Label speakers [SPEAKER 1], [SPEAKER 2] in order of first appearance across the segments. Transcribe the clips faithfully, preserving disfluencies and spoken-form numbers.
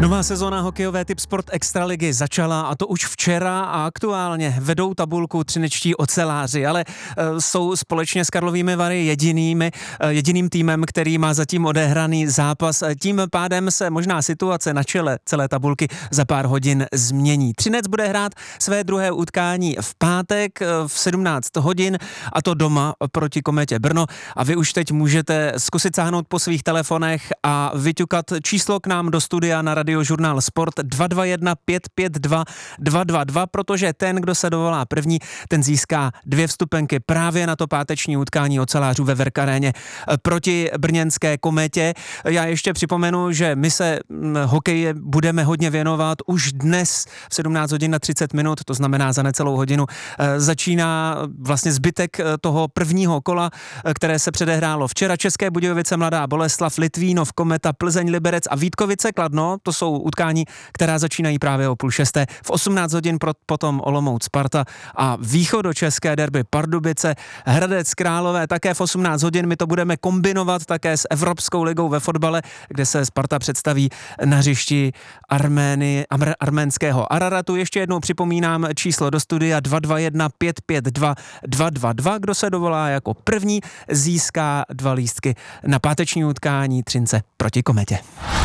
[SPEAKER 1] Nová sezóna hokejové Tipsport Extraligy začala, a to už včera, a aktuálně vedou tabulku třinečtí oceláři, ale uh, jsou společně s Karlovými Vary jedinými, uh, jediným týmem, který má zatím odehraný zápas. Tím pádem se možná situace na čele celé tabulky za pár hodin změní. Třinec bude hrát své druhé utkání v pátek uh, v sedmnáct hodin, a to doma proti Kometě Brno, a vy už teď můžete zkusit sáhnout po svých telefonech a vyťukat číslo k nám do studia na Radiožurnál Sport dva dva jedna pět pět dva dva dva dva, protože ten, kdo se dovolá první, ten získá dvě vstupenky právě na to páteční utkání ocelářů ve Werk Aréně proti brněnské Kometě. Já ještě připomenu, že my se hokeji budeme hodně věnovat už dnes v sedmnáct hodin na třicet minut, to znamená za necelou hodinu. Začíná vlastně zbytek toho prvního kola, které se předehrálo včera. České Budějovice, Mladá Boleslav, Litvínov, Kometa, Plzeň, Liberec a Vítkovice, Kladno. To jsou utkání, která začínají právě o půl šesté. V osmnáct hodin potom Olomouc, Sparta a východočeské derby Pardubice, Hradec Králové také v osmnáct hodin. My to budeme kombinovat také s Evropskou ligou ve fotbale, kde se Sparta představí na hřišti Armény, ar, arménského Araratu. Ještě jednou připomínám číslo do studia dva dva jedna pět pět dva dva dva dva. Kdo se dovolá jako první, získá dva lístky na páteční utkání Třince proti Kometě.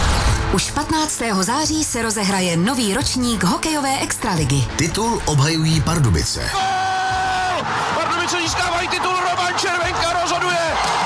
[SPEAKER 2] Už patnáctého září se rozehraje nový ročník hokejové extraligy.
[SPEAKER 3] Titul obhajují Pardubice.
[SPEAKER 4] Gól! Pardubice získávají titul, Roman Červenka rozhoduje!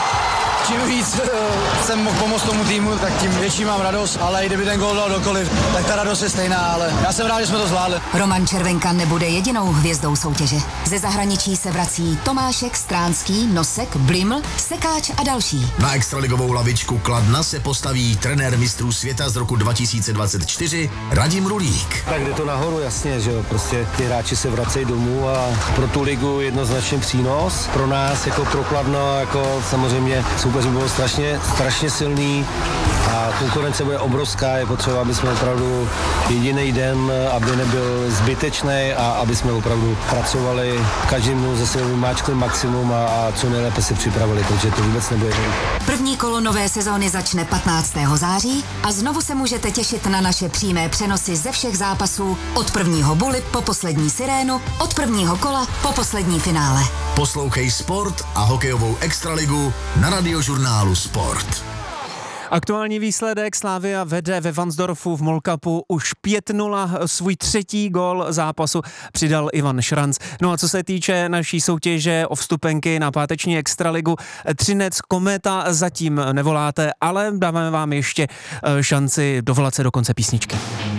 [SPEAKER 5] Čím víc uh, jsem mohl pomoct tomu týmu, tak tím větší mám radost, ale i kdyby ten gól dal dokoliv, tak ta radost je stejná, ale já jsem rád, že jsme to zvládli.
[SPEAKER 2] Roman Červenka nebude jedinou hvězdou soutěže. Ze zahraničí se vrací Tomášek, Stránský, Nosek, Bliml, Sekáč a další.
[SPEAKER 3] Na extraligovou lavičku Kladna se postaví trenér mistrů světa z roku dva tisíce dvacet čtyři Radim Rulík.
[SPEAKER 6] Tak jde to nahoru, jasně, že jo, prostě ty hráči se vracejí domů a pro tu ligu jednoznačně přínos. Pro nás jako pro Kladno, jako samozřejmě soupeři bylo strašně, strašně silný a konkurence bude obrovská, je potřeba, aby jsme opravdu jediný den, aby nebyl zbytečný a aby jsme opravdu pracovali každým dnu ze sebou vymáčkli maximum a, a co nejlépe se připravili, protože to vůbec nebude.
[SPEAKER 2] První kolo nové sezóny začne patnáctého září a znovu se můžete těšit na naše přímé přenosy ze všech zápasů od prvního buly po poslední sirénu, od prvního kola po poslední finále.
[SPEAKER 3] Poslouchej Sport a hokejovou extraligu na Radiožurnálu Sport.
[SPEAKER 1] Aktuální výsledek: Slavia vede ve Varnsdorfu v Molkapu už pět nula, svůj třetí gól zápasu přidal Ivan Šranc. No a co se týče naší soutěže o vstupenky na páteční extraligu, Třinec Kometa zatím nevoláte, ale dáváme vám ještě šanci dovolat se do konce písničky.